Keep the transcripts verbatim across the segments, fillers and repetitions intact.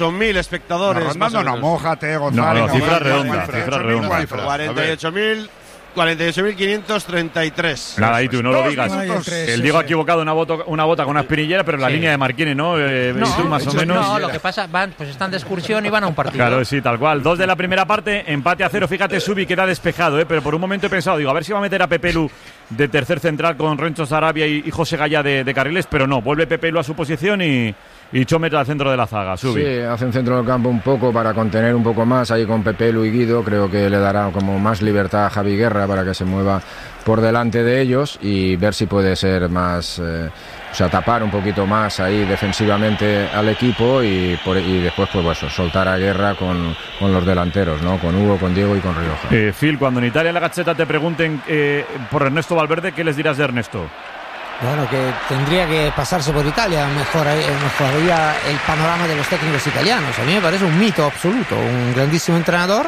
mil espectadores. No, rondando no, mójate, Gonzalo. No, no, cifra redonda, cifra redonda. cuarenta y ocho mil. cuarenta y ocho mil quinientos treinta y tres. Nada, ahí tú no lo digas. Tres, el Diego ha equivocado una bota, una bota con una espinillera, pero la sí. línea de Marquini, ¿no? Eh, No, tú más o menos. No, lo que pasa, van, pues están de excursión y van a un partido. Claro, sí, tal cual. Dos de la primera parte, empate a cero. Fíjate, Subi queda despejado, ¿eh? Pero por un momento he pensado, digo, a ver si va a meter a Pepelu de tercer central con Rencho Sarabia y, y José Gaya de, de carriles, pero no, vuelve Pepelu a su posición y, y Chomer al centro de la zaga. Subi. Sí, hace un centro del campo un poco para contener un poco más ahí con Pepelu y Guido. Creo que le dará como más libertad a Javi Guerra para que se mueva por delante de ellos y ver si puede ser más, eh, o sea, tapar un poquito más ahí defensivamente al equipo y, por, y después pues bueno, soltar a Guerra con, con los delanteros, ¿no? Con Hugo, con Diego y con Rioja. Eh, Phil, cuando en Italia en la Gazzetta te pregunten eh, por Ernesto Valverde, ¿qué les dirás de Ernesto? Bueno, que tendría que pasarse por Italia, mejoraría, mejoraría el panorama de los técnicos italianos. A mí me parece un mito absoluto, un grandísimo entrenador.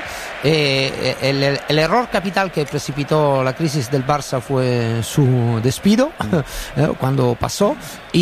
Eh, el, el, el error capital que precipitó la crisis del Barça fue su despido eh, cuando pasó.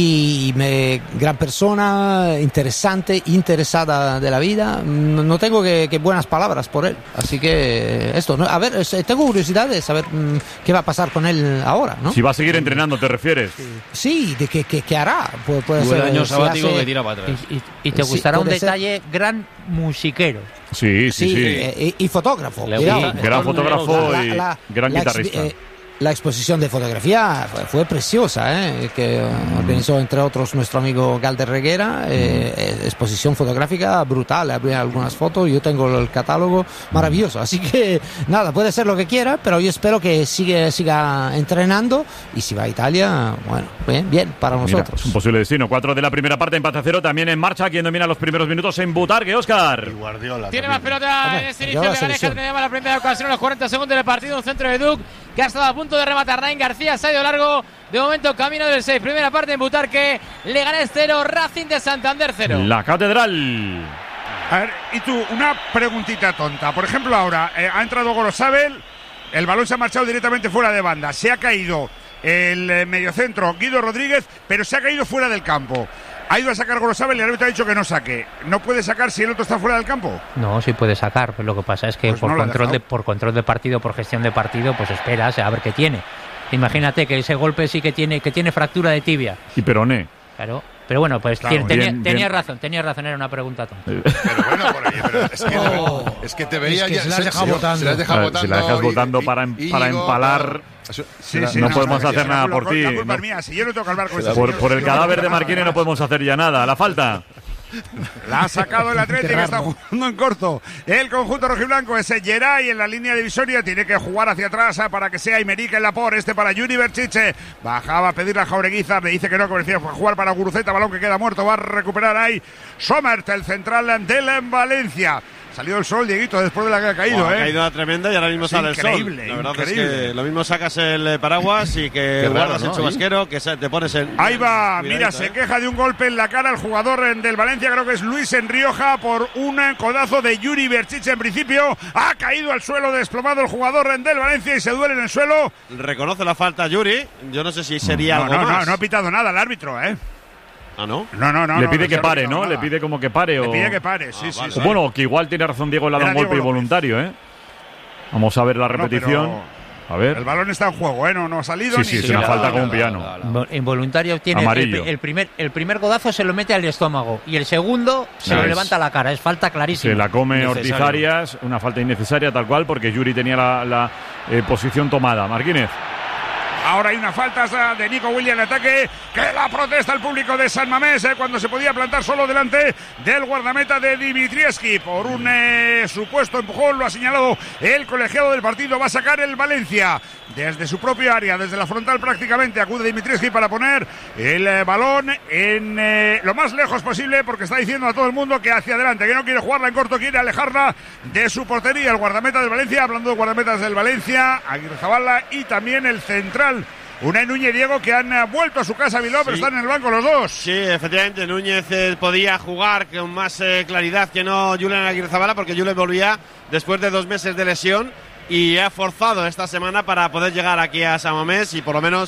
Y me, gran persona, interesante, interesada de la vida. No tengo que, que buenas palabras por él. Así que esto, ¿no? A ver, tengo curiosidad de saber mmm, qué va a pasar con él ahora, ¿no? Si va a seguir entrenando, ¿te refieres? Sí, de qué, qué, qué hará. Pu puede ser, el año sabático hace... que tira para atrás. Y, y, y te gustará sí, un detalle, ser... gran musiquero. Sí, sí, sí. sí. Eh, y, y fotógrafo. Sí, gran fotógrafo y la, la, gran la, guitarrista. Eh, la exposición de fotografía fue, fue preciosa, ¿eh? Que mm. organizó entre otros nuestro amigo Galder Reguera. Eh, mm. Exposición fotográfica brutal, habría algunas fotos, yo tengo el catálogo maravilloso, así que nada, puede ser lo que quiera, pero yo espero que siga, siga entrenando y si va a Italia, bueno, bien, bien para nosotros. Mira, es un posible destino. Cuatro de la primera parte, empate a cero, también en marcha, quien domina los primeros minutos en Butarque, Óscar. Y Guardiola. Tiene también. más pelota Hombre, en este inicio de Gareja, tenía la primera ocasión en los cuarenta segundos del partido, un centro de Duc que ha estado a punto de rematar. Nain García se ha ido largo, de momento camino del seis. Primera parte en Butarque, Leganés cero, Racing de Santander cero. La Catedral. A ver, y tú, una preguntita tonta. Por ejemplo, ahora eh, ha entrado Gorosabel, el balón se ha marchado directamente fuera de banda, se ha caído el eh, mediocentro Guido Rodríguez, pero se ha caído fuera del campo. Ha ido a sacar Gorosabel y el árbitro ha dicho que no saque. ¿No puede sacar si el otro está fuera del campo? No, sí puede sacar, pero lo que pasa es que pues por, no control de, por control de partido, por gestión de partido, pues esperas a ver qué tiene. Imagínate que ese golpe sí que tiene que tiene fractura de tibia. Y peroné. Claro. Pero bueno, pues claro, tenía, bien, tenía bien. razón, tenía razón, era una pregunta tonta. Pero bueno, por ahí, pero es, que, oh, es que te veía es que ya. se la has dejado se, votando. Se la has dejado Ver, votando. si la dejas y, votando y, para, y, para Íñigo, empalar. Eso, sí, no, sí, no no podemos no, hacer no, nada la, por la, ti. La culpa no. es mía, si yo no tengo que hablar con ese Por, señor, por el si cadáver no de Marquini no podemos hacer ya nada. La falta. La ha sacado el Atlético, que está jugando en corto. El conjunto rojiblanco es Geray en la línea divisoria. Tiene que jugar hacia atrás para que sea Imeric el Lapor. Este para Yuri Berchiche. Bajaba a pedir a Jaureguiza. Le dice que no, que decía jugar para Guruceta. Balón que queda muerto. Va a recuperar ahí Somert, el central de la Valencia. Salió el sol, Dieguito, después de la que ha caído, wow, ¿eh? Ha caído una tremenda y ahora mismo es sale increíble, el sol. La verdad increíble. es que lo mismo sacas el paraguas y que raro, guardas ¿no? el chubasquero, que se, te pones en... Ahí va, Cuidadito, mira, ¿eh? se queja de un golpe en la cara el jugador del Valencia, creo que es Luis Enrioja, por un codazo de Yuri Berchiche en principio. Ha caído al suelo, desplomado el jugador del Valencia y se duele en el suelo. Reconoce la falta Yuri, yo no sé si sería no, algo no, más. No, no ha pitado nada el árbitro, ¿eh? Ah, ¿no? No, no, no. Le no, pide no que pare, ¿no? nada. Le pide como que pare. Le o... pide que pare, sí, ah, sí, vale, sí. O bueno, que igual tiene razón Diego, le ha dado un golpe Diego involuntario, ¿eh? Vamos a ver la repetición. No, a ver. El balón está en juego, ¿eh? No, no ha salido sí, ni... Sí, es sí, una no, falta no, como no, un piano. no, no. Involuntario tiene el, el primer el primer godazo se lo mete al estómago y el segundo se no, lo es... levanta a la cara, es falta clarísima. Se la come Ortizarias, una falta innecesaria tal cual porque Yuri tenía la, la eh, posición tomada. Marquínez. Ahora hay una falta de Nico Williams en ataque, que la protesta el público de San Mamés eh, cuando se podía plantar solo delante del guardameta de Dimitrievski por un eh, supuesto empujón. Lo ha señalado el colegiado del partido. Va a sacar el Valencia desde su propio área, desde la frontal prácticamente. Acude Dimitrievski para poner el eh, balón en eh, lo más lejos posible, porque está diciendo a todo el mundo que hacia adelante, que no quiere jugarla en corto, quiere alejarla de su portería. El guardameta del Valencia, hablando de guardametas del Valencia, Aguirrezabala y también el central Unai Núñez y Diego, que han vuelto a su casa a Bilbao, sí, pero están en el banco los dos. Sí, efectivamente, Núñez eh, podía jugar con más eh, claridad que no Julen Aguirrezabala, porque Julen volvía después de dos meses de lesión y ha forzado esta semana para poder llegar aquí a San Mamés y por lo menos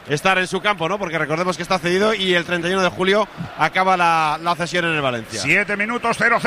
estar en su campo, ¿no? Porque recordemos que está cedido y el treinta y uno de julio acaba la, la cesión en el Valencia. Siete minutos, cero cero.